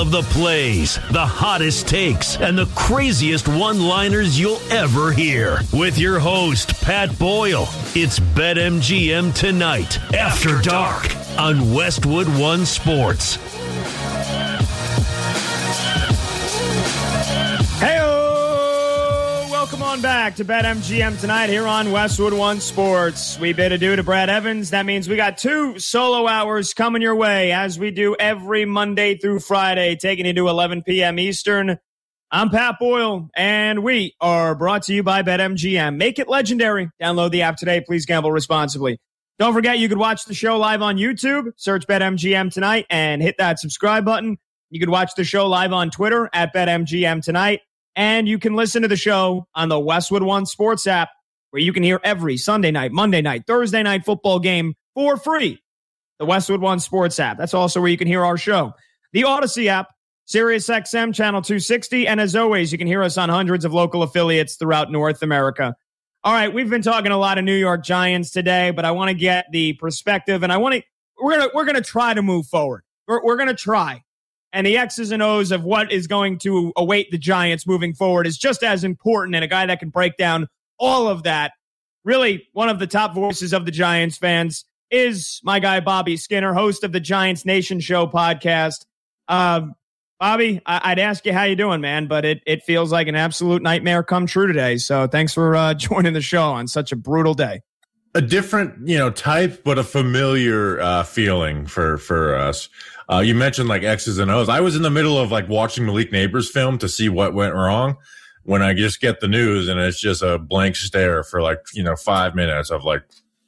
of the plays, the hottest takes, and the craziest one-liners you'll ever hear. With your host, Pat Boyle. It's BetMGM Tonight, After Dark, on Westwood One Sports. Hey-o! Welcome on back to BetMGM Tonight here on Westwood One Sports. We bid adieu to Brad Evans. That means we got 2 solo hours coming your way as we do every Monday through Friday, taking you to 11 p.m. Eastern. I'm Pat Boyle, and we are brought to you by BetMGM. Make it legendary. Download the app today. Please gamble responsibly. Don't forget, you could watch the show live on YouTube. Search BetMGM Tonight and hit that subscribe button. You could watch the show live on Twitter at BetMGM Tonight. And you can listen to the show on the Westwood One Sports app, where you can hear every Sunday night, Monday night, Thursday night football game for free. The Westwood One Sports app. That's also where you can hear our show. The Odyssey app, SiriusXM Channel 260. And as always, you can hear us on hundreds of local affiliates throughout North America. All right, we've been talking a lot of New York Giants today, but I want to get the perspective, and we're gonna try to move forward. We're gonna try. And the X's and O's of what is going to await the Giants moving forward is just as important. And a guy that can break down all of that, really one of the top voices of the Giants fans, is my guy Bobby Skinner, host of the Giants Nation Show podcast. Bobby, I'd ask you how you doing, man, but it feels like an absolute nightmare come true today. So thanks for joining the show on such a brutal day. A different, type, but a familiar feeling for us. You mentioned like X's and O's. I was in the middle of like watching Malik Neighbors' film to see what went wrong when I just get the news, and it's just a blank stare for 5 minutes of like,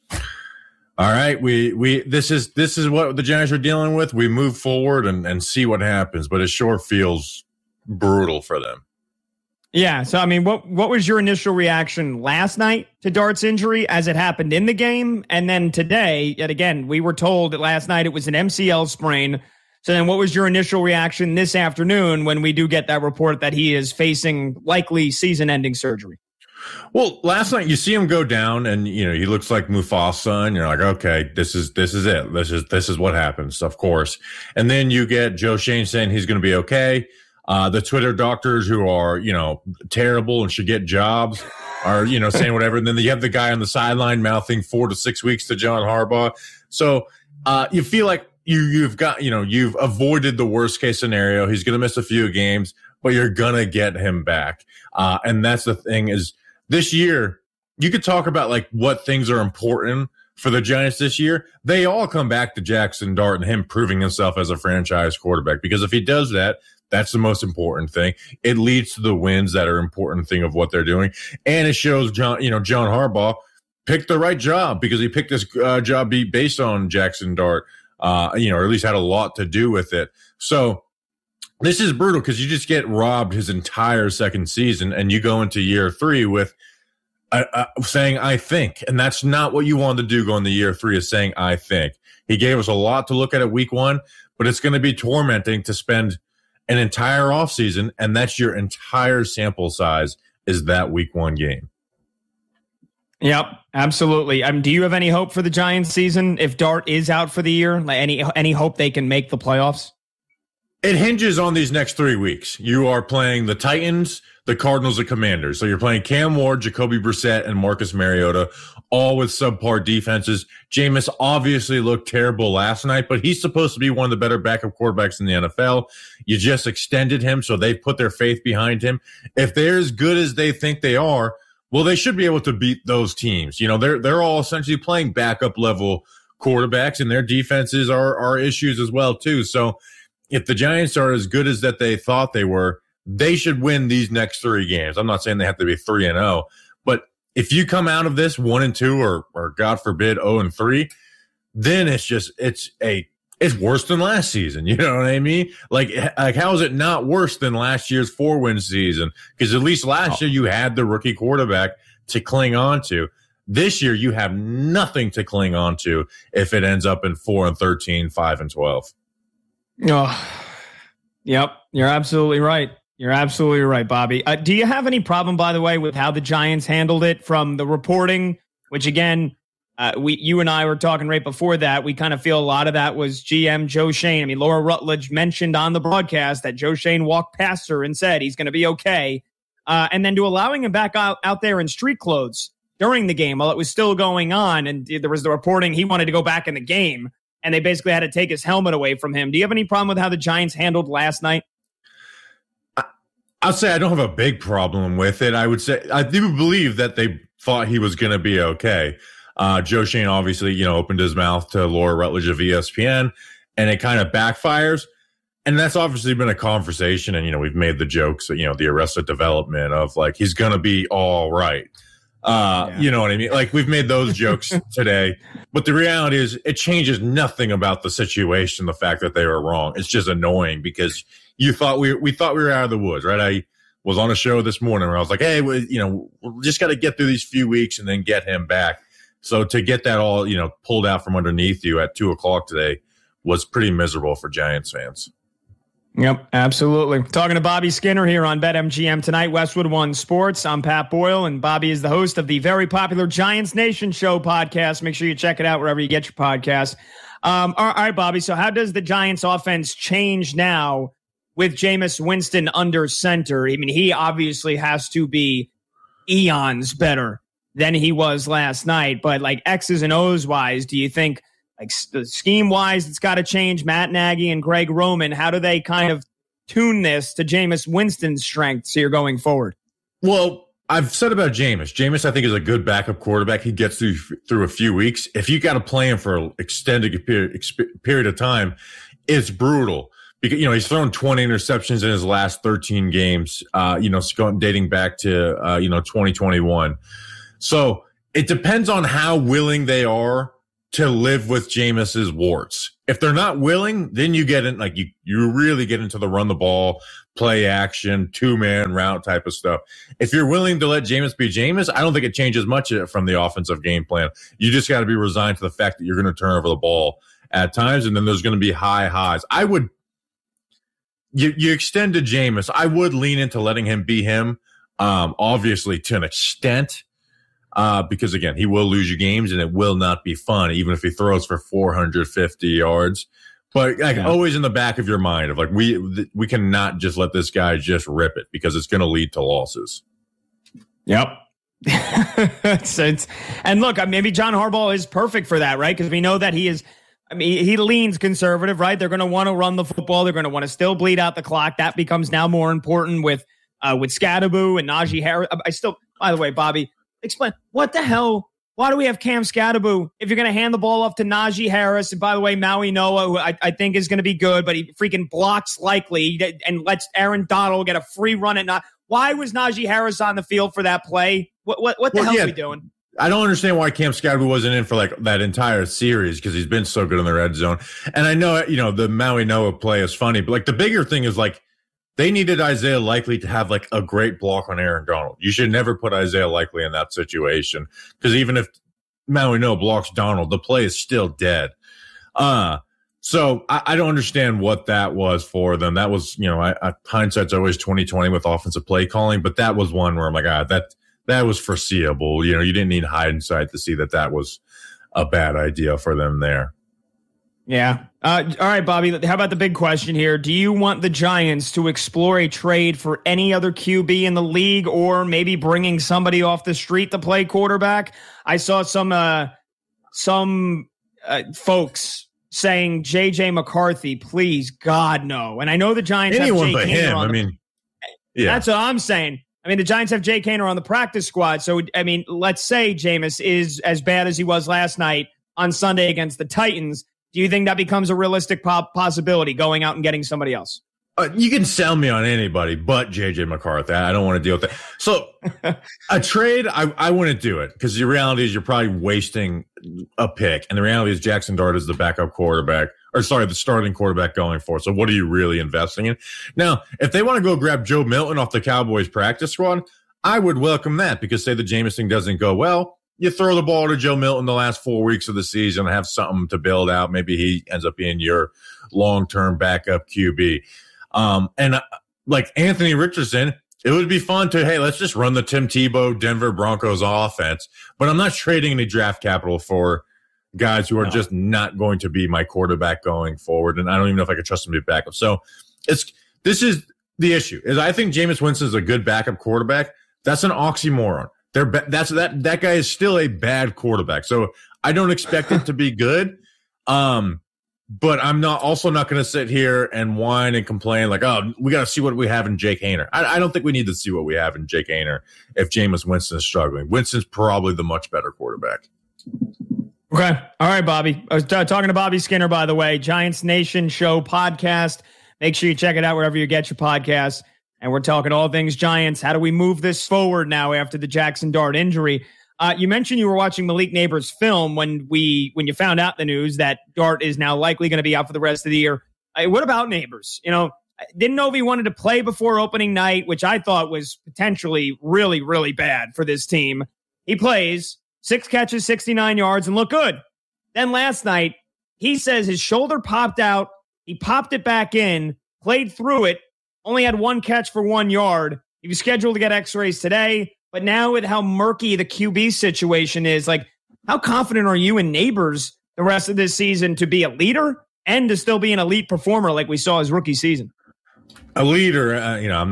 all right, this is what the Giants are dealing with. We move forward and see what happens, but it sure feels brutal for them. Yeah. So, I mean, what was your initial reaction last night to Dart's injury as it happened in the game? And then today, yet again, we were told that last night it was an MCL sprain. So then what was your initial reaction this afternoon when we do get that report that he is facing likely season-ending surgery? Well, last night you see him go down and, he looks like Mufasa, and you're like, okay, this is it. This is what happens, of course. And then you get Joe Schoen saying he's going to be okay. The Twitter doctors who are, terrible and should get jobs are, saying whatever. And then you have the guy on the sideline mouthing 4 to 6 weeks to John Harbaugh. So, you feel like you've got, you've avoided the worst case scenario. He's going to miss a few games, but you're going to get him back. And that's the thing is this year, you could talk about like what things are important for the Giants this year. They all come back to Jackson Dart and him proving himself as a franchise quarterback, because if he does that, that's the most important thing. It leads to the wins that are important thing of what they're doing. And it shows John Harbaugh picked the right job, because he picked this job based on Jackson Dart, or at least had a lot to do with it. So this is brutal, because you just get robbed his entire second season, and you go into year 3 with saying, I think. And that's not what you wanted to do going to year 3, is saying, I think. He gave us a lot to look at week 1, but it's going to be tormenting to spend an entire offseason, and that's your entire sample size, is that week 1 game. Yep, absolutely. Do you have any hope for the Giants season if Dart is out for the year? Like any hope they can make the playoffs? It hinges on these next 3 weeks. You are playing the Titans, the Cardinals, the Commanders. So you're playing Cam Ward, Jacoby Brissett, and Marcus Mariota, all with subpar defenses. Jameis obviously looked terrible last night, but he's supposed to be one of the better backup quarterbacks in the NFL. You just extended him, so they've put their faith behind him. If they're as good as they think they are, well, they should be able to beat those teams. They're all essentially playing backup level quarterbacks, and their defenses are issues as well too. So if the Giants are as good as that they thought they were, they should win these next 3 games. I'm not saying they have to be 3-0, but if you come out of this 1-2 or God forbid 0-3, then it's worse than last season. You know what I mean? Like how is it not worse than last year's 4-win season? Because at least last year you had the rookie quarterback to cling on to. This year you have nothing to cling on to if it ends up in 4-13, 5-12. Oh, yep. You're absolutely right. You're absolutely right, Bobby. Do you have any problem, by the way, with how the Giants handled it from the reporting, which again, You and I were talking right before that. We kind of feel a lot of that was GM Joe Schoen. I mean, Laura Rutledge mentioned on the broadcast that Joe Schoen walked past her and said he's going to be okay. And then to allowing him back out there in street clothes during the game while it was still going on. And there was the reporting he wanted to go back in the game, and they basically had to take his helmet away from him. Do you have any problem with how the Giants handled last night? I'll say I don't have a big problem with it. I would say I do believe that they thought he was going to be okay. Joe Schoen obviously, opened his mouth to Laura Rutledge of ESPN, and it kind of backfires. And that's obviously been a conversation. And, we've made the jokes, the Arrested Development of like, he's going to be all right. You know what I mean? Like, we've made those jokes today, but the reality is it changes nothing about the situation. The fact that they were wrong. It's just annoying because we thought we were out of the woods, right? I was on a show this morning where I was like, hey, we just got to get through these few weeks and then get him back. So to get that all, pulled out from underneath you at 2:00 today was pretty miserable for Giants fans. Yep, absolutely. Talking to Bobby Skinner here on BetMGM tonight, Westwood One Sports. I'm Pat Boyle, and Bobby is the host of the very popular Giants Nation Show podcast. Make sure you check it out wherever you get your podcasts. All right, Bobby, so how does the Giants offense change now with Jameis Winston under center? I mean, he obviously has to be eons better than he was last night, but like X's and O's wise, do you think like scheme wise, it's got to change? Matt Nagy and Greg Roman, how do they kind of tune this to Jameis Winston's strengths here going forward? Well, I've said about Jameis. Jameis, I think, is a good backup quarterback. He gets through a few weeks. If you got to play him for an extended period of time, it's brutal. Because, he's thrown 20 interceptions in his last 13 games, dating back to, 2021. So it depends on how willing they are to live with Jameis's warts. If they're not willing, then you get in, like you really get into the run the ball, play action, 2-man route type of stuff. If you're willing to let Jameis be Jameis, I don't think it changes much from the offensive game plan. You just got to be resigned to the fact that you're going to turn over the ball at times, and then there's going to be high highs. You extend to Jameis. I would lean into letting him be him, obviously to an extent. Because again, he will lose you games and it will not be fun, even if he throws for 450 yards. But always in the back of your mind of like, we cannot just let this guy just rip it because it's going to lead to losses. Yep. And look, maybe John Harbaugh is perfect for that, right? Because we know that he leans conservative, right? They're going to want to run the football. They're going to want to still bleed out the clock. That becomes now more important with Scadaboo and Najee Harris. By the way, Bobby, explain what the hell. Why do we have Cam Scadaboo if you're going to hand the ball off to Najee Harris? And by the way, Maui Noah, who I think is going to be good, but he freaking blocks likely and lets Aaron Donald get a free run at not. Why was Najee Harris on the field for that play? What the hell are we doing? I don't understand why Cam Scadaboo wasn't in for like that entire series because he's been so good in the red zone. And I know, the Maui Noah play is funny, but like the bigger thing is like, they needed Isaiah Likely to have like a great block on Aaron Donald. You should never put Isaiah Likely in that situation because even if Maui Noah blocks Donald, the play is still dead. So I don't understand what that was for them. That was, hindsight's always 20/20 with offensive play calling, but that was one where I'm like, that was foreseeable. You didn't need hindsight to see that was a bad idea for them there. Yeah. All right, Bobby, how about the big question here? Do you want the Giants to explore a trade for any other QB in the league or maybe bringing somebody off the street to play quarterback? I saw some folks saying J.J. McCarthy, please, God, no. And I know the Giants anyone have Jay but Kaner him. Yeah. That's what I'm saying. The Giants have Jay Kaner on the practice squad. So, let's say Jameis is as bad as he was last night on Sunday against the Titans. Do you think that becomes a realistic possibility, going out and getting somebody else? You can sell me on anybody but J.J. McCarthy. I don't want to deal with that. So a trade, I wouldn't do it because the reality is you're probably wasting a pick. And the reality is Jackson Dart is the backup quarterback, the starting quarterback going for. So what are you really investing in? Now, if they want to go grab Joe Milton off the Cowboys practice squad, I would welcome that because say the Jameis thing doesn't go well. You throw the ball to Joe Milton the last 4 weeks of the season and have something to build out. Maybe he ends up being your long-term backup QB. And like Anthony Richardson It would be fun to, hey, let's just run the Tim Tebow Denver Broncos offense. But I'm not trading any draft capital for guys who are just not going to be my quarterback going forward. And I don't even know if I could trust them to be backup. So this is the issue, is I think Jameis Winston is a good backup quarterback. That's an oxymoron. That guy is still a bad quarterback. So I don't expect it to be good. But I'm also not going to sit here and whine and complain like, oh, we got to see what we have in Jake Haener. I don't think we need to see what we have in Jake Haener if Jameis Winston is struggling. Winston's probably the much better quarterback. Okay. All right, Bobby. I was talking to Bobby Skinner, by the way, Giants Nation Show podcast. Make sure you check it out wherever you get your podcasts. And we're talking all things Giants. How do we move this forward now after the Jackson Dart injury? You mentioned you were watching Malik Neighbors' film when you found out the news that Dart is now likely going to be out for the rest of the year. What about Neighbors? Didn't know if he wanted to play before opening night, which I thought was potentially really, really bad for this team. He plays, 6 catches, 69 yards, and looked good. Then last night, he says his shoulder popped out. He popped it back in, played through it, only had 1 catch for 1 yard. He was scheduled to get x-rays today. But now with how murky the QB situation is, like, how confident are you in Neighbors the rest of this season to be a leader and to still be an elite performer like we saw his rookie season? A leader, I'm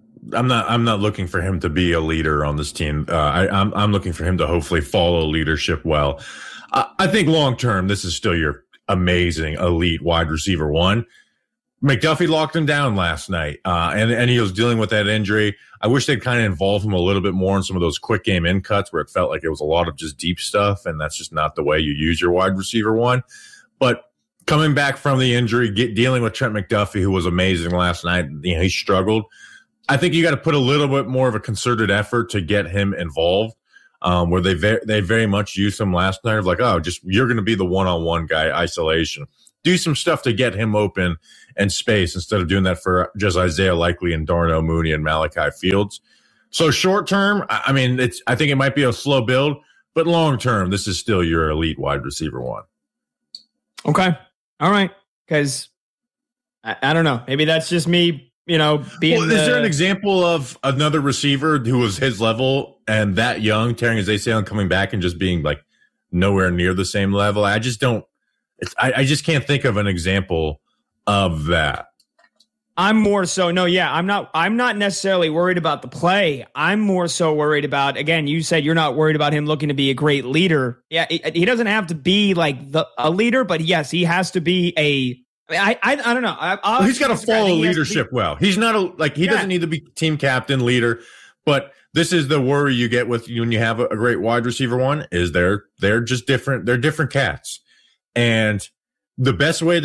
not looking for him to be a leader on this team. I'm looking for him to hopefully follow leadership well. I think long term, this is still your amazing elite wide receiver one. McDuffie locked him down last night, and he was dealing with that injury. I wish they'd kind of involve him a little bit more in some of those quick game in cuts where it felt like it was a lot of just deep stuff, and that's just not the way you use your wide receiver one. But coming back from the injury, dealing with Trent McDuffie, who was amazing last night, he struggled. I think you got to put a little bit more of a concerted effort to get him involved, where they very much used him last night of like, oh, just you're going to be the one-on-one guy, isolation. Do some stuff to get him open and space instead of doing that for just Isaiah Likely and Darnell Mooney and Malachi Fields. So short term, I think it might be a slow build, but long term, this is still your elite wide receiver one. Okay. All right. Because I don't know. Maybe that's just me, being. Well, is there an example of another receiver who was his level and that young, tearing his ACL and coming back and just being like nowhere near the same level? I just don't. I just can't think of an example of that. I'm more so I'm not necessarily worried about the play. I'm more so worried about, again, you said you're not worried about him looking to be a great leader. Yeah, he doesn't have to be like a leader, but yes, he has to be I don't know. He's got to follow leadership well. He's not doesn't need to be team captain leader, but this is the worry you get with when you have a great wide receiver one is they're just different. They're different cats. And the best way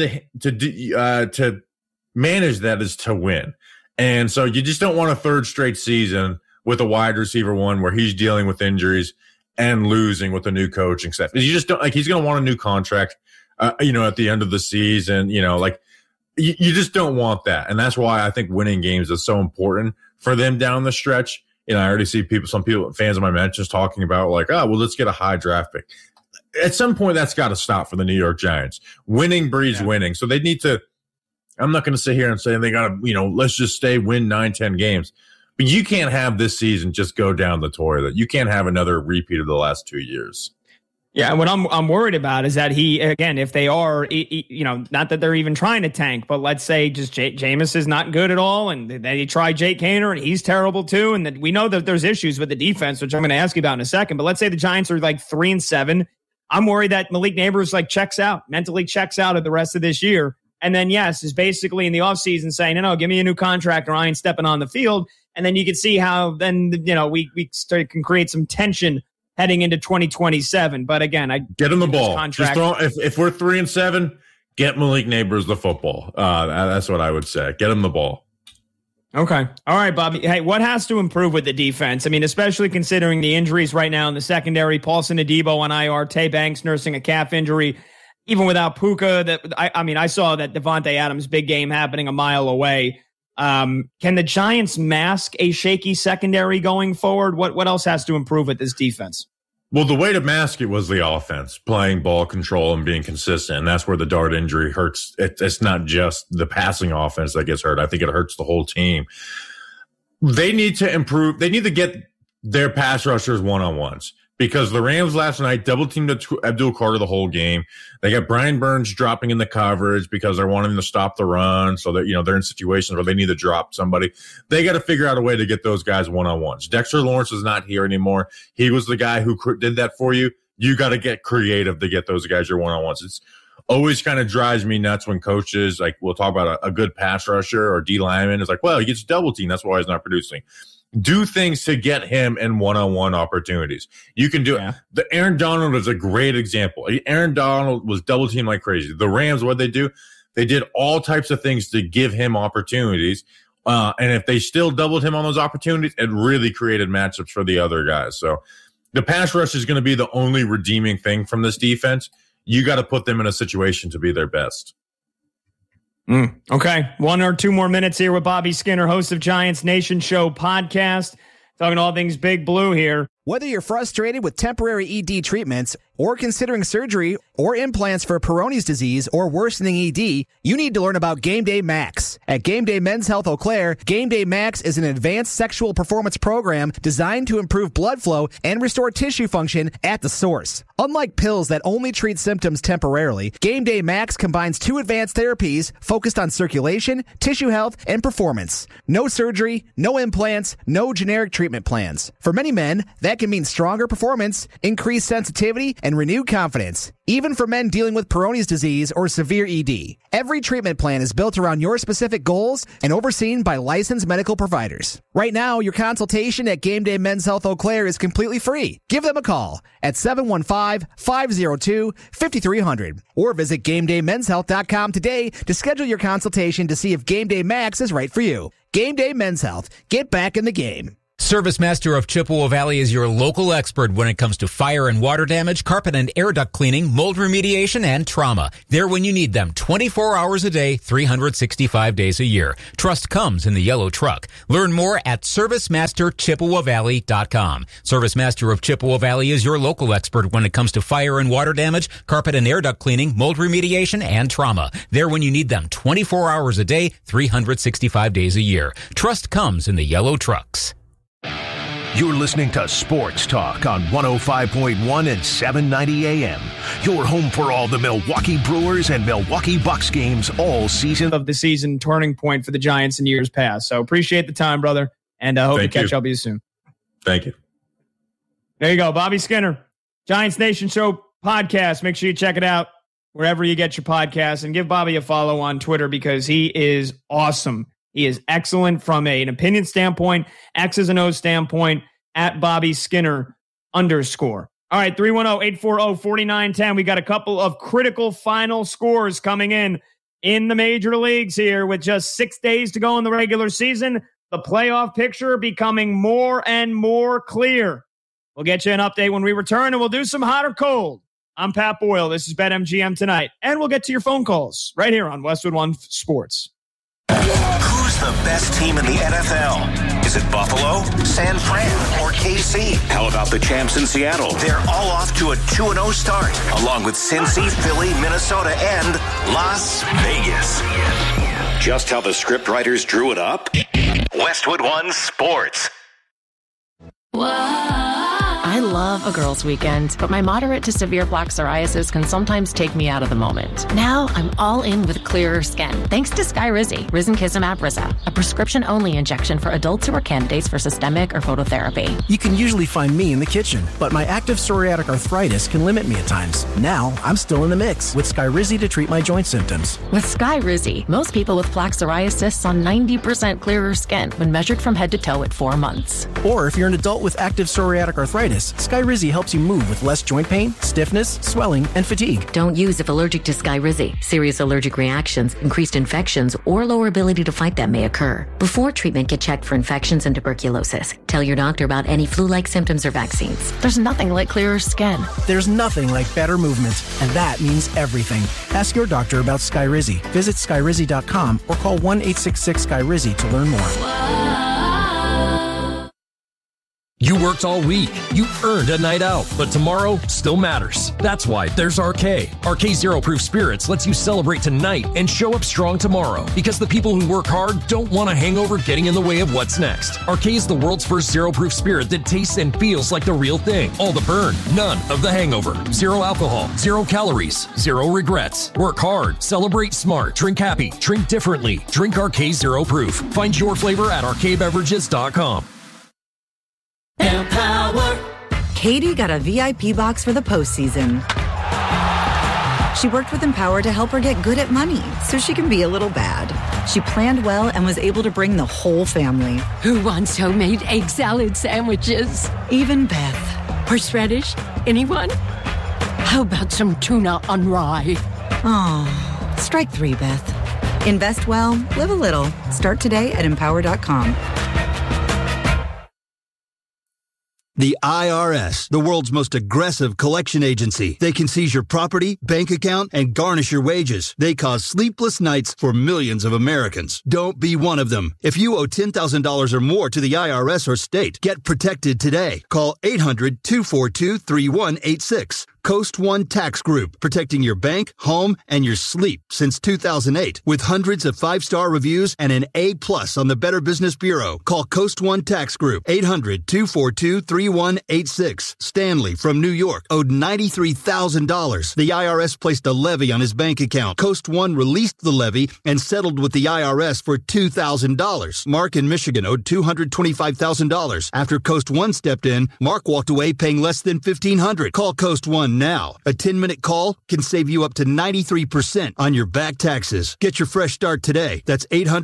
to manage that is to win. And so you just don't want a third straight season with a wide receiver one where he's dealing with injuries and losing with a new coaching staff. You just don't he's going to want a new contract, at the end of the season, you just don't want that. And that's why I think winning games is so important for them down the stretch. I already see some fans of my mentions talking about like, oh, well, let's get a high draft pick. At some point, that's got to stop for the New York Giants. Winning breeds winning. So they need to – I'm not going to sit here and say they got to, let's just win 9-10 games. But you can't have this season just go down the toilet. You can't have another repeat of the last 2 years. Yeah, what I'm worried about is that if they are, not that they're even trying to tank, but let's say just Jameis is not good at all, and then you try Jake Haener, and he's terrible too, and that we know that there's issues with the defense, which I'm going to ask you about in a second, but let's say the Giants are like 3-7. I'm worried that Malik Neighbors mentally checks out of the rest of this year. And then, yes, is basically in the offseason saying, no, give me a new contract or I ain't stepping on the field. And then you can see how then, we can create some tension heading into 2027. But again, I get him the ball. If we're 3-7, get Malik Neighbors the football. That's what I would say. Get him the ball. Okay. All right, Bobby. Hey, what has to improve with the defense? Especially considering the injuries right now in the secondary, Paulson Adebo on IR, Tay Banks nursing a calf injury. Even without Puka, I saw that Devontae Adams' big game happening a mile away. Can the Giants mask a shaky secondary going forward? What else has to improve with this defense? Well, the way to mask it was the offense, playing ball control and being consistent. And that's where the Dart injury hurts. It's not just the passing offense that gets hurt. I think it hurts the whole team. They need to improve. They need to get their pass rushers one-on-ones, because the Rams last night double-teamed Abdul Carter the whole game. They got Brian Burns dropping in the coverage because they're wanting to stop the run, so that, they're in situations where they need to drop somebody. They got to figure out a way to get those guys one-on-ones. Dexter Lawrence is not here anymore. He was the guy who did that for you. You got to get creative to get those guys your one-on-ones. It's always kind of drives me nuts when coaches, like, we'll talk about a good pass rusher or D lineman. It's like, well, he gets double teamed. That's why he's not producing. Do things to get him in one-on-one opportunities. You can do it. The Aaron Donald is a great example. Aaron Donald was double teamed like crazy. The Rams, what they do? They did all types of things to give him opportunities. And if they still doubled him on those opportunities, it really created matchups for the other guys. So the pass rush is going to be the only redeeming thing from this defense. You got to put them in a situation to be their best. Okay. 1 or 2 more minutes here with Bobby Skinner, host of Giants Nation Show podcast, talking all things Big Blue here. Whether you're frustrated with temporary ED treatments or considering surgery or implants for Peyronie's disease or worsening ED, you need to learn about Game Day Max. At Game Day Men's Health Eau Claire, Game Day Max is an advanced sexual performance program designed to improve blood flow and restore tissue function at the source. Unlike pills that only treat symptoms temporarily, Game Day Max combines 2 advanced therapies focused on circulation, tissue health, and performance. No surgery, no implants, no generic treatment plans. For many men, that can mean stronger performance, increased sensitivity, and renewed confidence, even for men dealing with Peyronie's disease or severe ED. Every treatment plan is built around your specific goals and overseen by licensed medical providers. Right now, your consultation at Game Day Men's Health Eau Claire is completely free. Give them a call at 715-502-5300 or visit GameDayMen'sHealth.com today to schedule your consultation to see if Game Day Max is right for you. Game Day Men's Health. Get back in the game. ServiceMaster of Chippewa Valley is your local expert when it comes to fire and water damage, carpet and air duct cleaning, mold remediation, and trauma. They're when you need them 24 hours a day, 365 days a year. Trust comes in the yellow truck. Learn more at ServiceMasterChippewaValley.com. ServiceMaster of Chippewa Valley is your local expert when it comes to fire and water damage, carpet and air duct cleaning, mold remediation, and trauma. They're when you need them 24 hours a day, 365 days a year. Trust comes in the yellow trucks. You're listening to Sports Talk on 105.1 and 790 AM. Your home for all the Milwaukee Brewers and Milwaukee Bucks games all season. Of the season turning point for the Giants in years past. So appreciate the time, brother. And I hope to catch up with you soon. Thank you. There you go. Bobby Skinner, Giants Nation Show podcast. Make sure you check it out wherever you get your podcasts, and give Bobby a follow on Twitter because he is awesome. He is excellent from an opinion standpoint, X's and O's standpoint, at Bobby Skinner _ All right, 310-840-4910. We got a couple of critical final scores coming in the major leagues here with just 6 days to go in the regular season. The playoff picture becoming more and more clear. We'll get you an update when we return, and we'll do some hot or cold. I'm Pat Boyle. This is BetMGM Tonight, and we'll get to your phone calls right here on Westwood One Sports. Who's the best team in the NFL? Is it Buffalo, San Fran, or KC? How about the champs in Seattle? They're all off to a 2-0 start, along with Cincy, Philly, Minnesota, and Las Vegas. Just how the scriptwriters drew it up? Westwood One Sports. I love a girls' weekend, but my moderate to severe plaque psoriasis can sometimes take me out of the moment. Now I'm all in with clearer skin, thanks to Skyrizi, Risankizumab Risa, a prescription-only injection for adults who are candidates for systemic or phototherapy. You can usually find me in the kitchen, but my active psoriatic arthritis can limit me at times. Now I'm still in the mix with Skyrizi to treat my joint symptoms. With Skyrizi, most people with plaque psoriasis saw 90% clearer skin when measured from head to toe at 4 months. Or if you're an adult with active psoriatic arthritis, Skyrizi helps you move with less joint pain, stiffness, swelling, and fatigue. Don't use if allergic to Skyrizi. Serious allergic reactions, increased infections, or lower ability to fight them may occur. Before treatment, get checked for infections and tuberculosis. Tell your doctor about any flu-like symptoms or vaccines. There's nothing like clearer skin. There's nothing like better movement, and that means everything. Ask your doctor about Skyrizi. Visit Skyrizi.com or call 1-866-SKYRIZI to learn more. You worked all week. You earned a night out, but tomorrow still matters. That's why there's RK. RK Zero Proof Spirits lets you celebrate tonight and show up strong tomorrow, because the people who work hard don't want a hangover getting in the way of what's next. RK is the world's first zero proof spirit that tastes and feels like the real thing. All the burn, none of the hangover. Zero alcohol, 0 calories, 0 regrets. Work hard, celebrate smart, drink happy, drink differently. Drink RK Zero Proof. Find your flavor at rkbeverages.com. Empower. Katie got a VIP box for the postseason. She worked with Empower to help her get good at money so she can be a little bad. She planned well and was able to bring the whole family. Who wants homemade egg salad sandwiches? Even Beth. Horseradish? Anyone? How about some tuna on rye? Oh, strike 3, Beth. Invest well, live a little. Start today at Empower.com. The IRS, the world's most aggressive collection agency. They can seize your property, bank account, and garnish your wages. They cause sleepless nights for millions of Americans. Don't be one of them. If you owe $10,000 or more to the IRS or state, get protected today. Call 800-242-3186. Coast One Tax Group, protecting your bank, home, and your sleep since 2008. With hundreds of 5-star reviews and an A+ on the Better Business Bureau. Call Coast One Tax Group, 800-242-3186. Stanley from New York owed $93,000. The IRS placed a levy on his bank account. Coast One released the levy and settled with the IRS for $2,000. Mark in Michigan owed $225,000. After Coast One stepped in, Mark walked away paying less than $1,500. Call Coast One now. A 10-minute call can save you up to 93% on your back taxes. Get your fresh start today. That's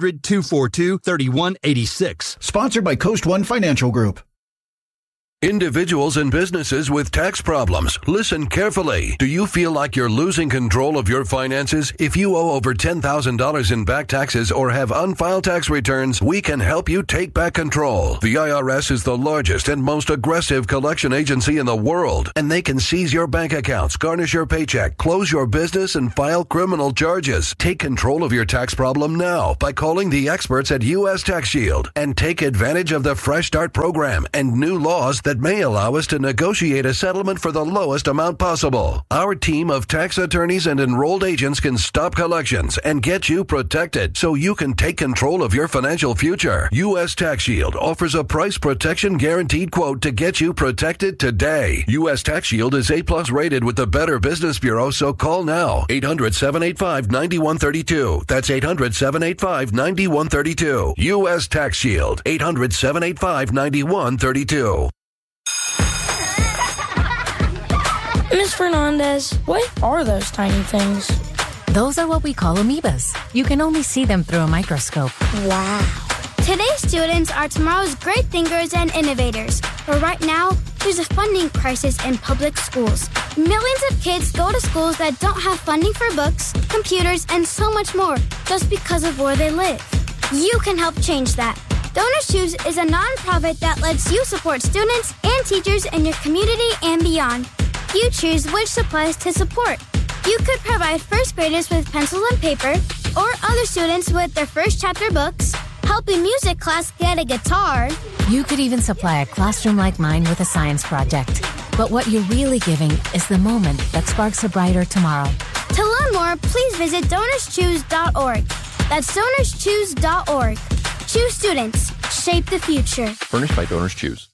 800-242-3186. Sponsored by Coast One Financial Group. Individuals and businesses with tax problems, listen carefully. Do you feel like you're losing control of your finances? If you owe over $10,000 in back taxes or have unfiled tax returns, we can help you take back control. The IRS is the largest and most aggressive collection agency in the world, and they can seize your bank accounts, garnish your paycheck, close your business, and file criminal charges. Take control of your tax problem now by calling the experts at U.S. Tax Shield and take advantage of the Fresh Start program and new laws that may allow us to negotiate a settlement for the lowest amount possible. Our team of tax attorneys and enrolled agents can stop collections and get you protected so you can take control of your financial future. U.S. Tax Shield offers a price protection guaranteed quote to get you protected today. U.S. Tax Shield is A+ rated with the Better Business Bureau, so call now. 800-785-9132. That's 800-785-9132. U.S. Tax Shield. 800-785-9132. Ms. Fernandez, what are those tiny things? Those are what we call amoebas. You can only see them through a microscope. Wow. Today's students are tomorrow's great thinkers and innovators. But right now, there's a funding crisis in public schools. Millions of kids go to schools that don't have funding for books, computers, and so much more just because of where they live. You can help change that. Donors Choose is a nonprofit that lets you support students and teachers in your community and beyond. You choose which supplies to support. You could provide first graders with pencils and paper, or other students with their first chapter books, help a music class get a guitar. You could even supply a classroom like mine with a science project. But what you're really giving is the moment that sparks a brighter tomorrow. To learn more, please visit DonorsChoose.org. That's DonorsChoose.org. Choose students. Shape the future. Furnished by Donors Choose.